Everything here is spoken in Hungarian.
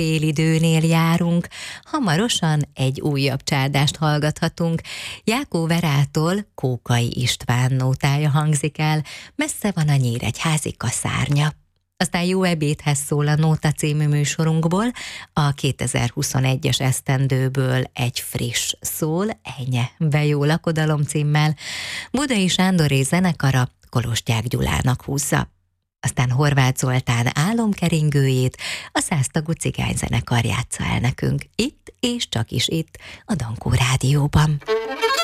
Félidőnél járunk, hamarosan egy újabb csádást hallgathatunk. Jákó Verától Kókai István nótája hangzik el, messze van a nyíregyházi kaszárnya. Aztán Jó ebédhez szól a Nóta című műsorunkból, a 2021-es esztendőből egy friss szól, Ennye be jó lakodalom címmel, Budai Sándoré zenekara Kolosgyák Gyulának húzza. Aztán Horváth Zoltán álomkeringőjét a 100 tagú cigányzenekar játsza el nekünk, itt és csak is itt, a Dankó Rádióban.